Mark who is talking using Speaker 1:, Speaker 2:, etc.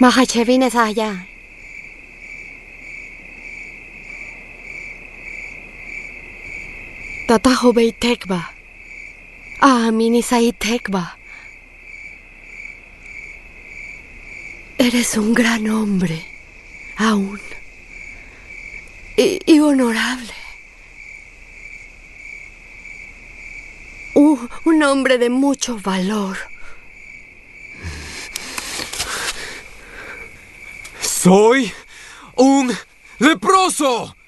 Speaker 1: Mahachevine Saya. Tatahobei Tekba. Amini Sai Tekba. Eres un gran hombre, aún. Y honorable. Un hombre de mucho valor.
Speaker 2: ¡Soy un leproso!